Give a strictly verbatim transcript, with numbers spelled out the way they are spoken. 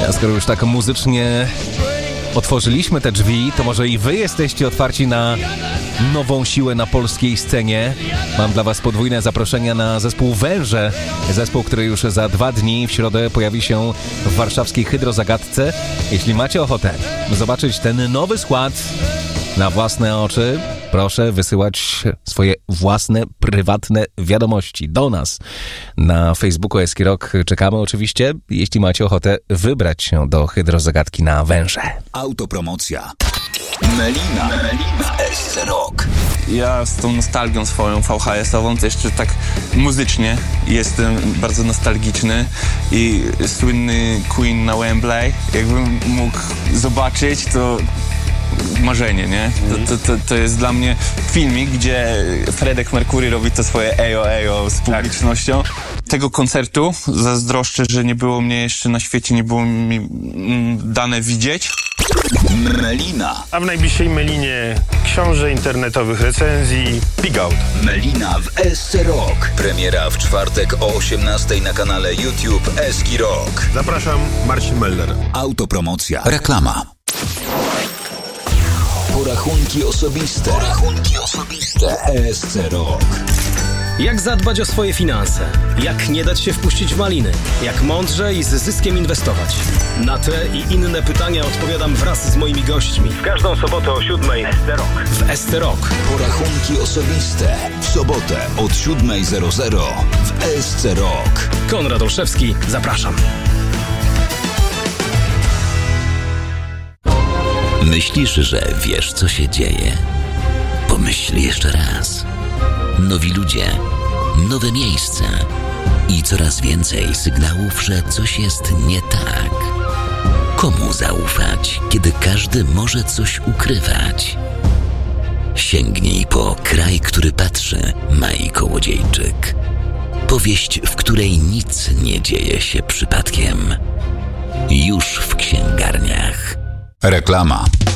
A skoro już tak muzycznie otworzyliśmy te drzwi, to może i wy jesteście otwarci na nową siłę na polskiej scenie. Mam dla was podwójne zaproszenia na zespół Węże. Zespół, który już za dwa dni w środę pojawi się w warszawskiej Hydrozagadce. Jeśli macie ochotę zobaczyć ten nowy skład na własne oczy, proszę wysyłać swoje własne, prywatne wiadomości do nas na Facebooku Eski Rock. Czekamy oczywiście, jeśli macie ochotę wybrać się do Hydrozagadki na Węże. Autopromocja. Melina, Melina, S C Rock. Ja z tą nostalgią swoją V H S-ową to jeszcze tak muzycznie jestem bardzo nostalgiczny i słynny Queen na Wembley, jakbym mógł zobaczyć, to marzenie, nie? To, to, to, to jest dla mnie filmik, gdzie Freddie Mercury robi to swoje ejo ejo z publicznością. Tak. Tego koncertu zazdroszczę, że nie było mnie jeszcze na świecie, nie było mi mm, dane widzieć. Melina. A w najbliższej Melinie książę internetowych recenzji Pig Out. Melina w S C Rock. Premiera w czwartek o osiemnastej na kanale YouTube Eski Rock. Zapraszam, Marcin Mellner. Autopromocja. Reklama. Porachunki osobiste. Porachunki osobiste. S C Rock. Jak zadbać o swoje finanse? Jak nie dać się wpuścić w maliny? Jak mądrze i z zyskiem inwestować? Na te i inne pytania odpowiadam wraz z moimi gośćmi. W każdą sobotę o siódmej S C Rock. W S C Rock. Porachunki osobiste. W sobotę od siódmej zero zero w S C Rock. Konrad Olszewski, zapraszam. Myślisz, że wiesz, co się dzieje? Pomyśl jeszcze raz. Nowi ludzie, nowe miejsca i coraz więcej sygnałów, że coś jest nie tak. Komu zaufać, kiedy każdy może coś ukrywać? Sięgnij po Kraj, który patrzy, Mai Kołodziejczyk. Powieść, w której nic nie dzieje się przypadkiem. Już w księgarniach. Reklama.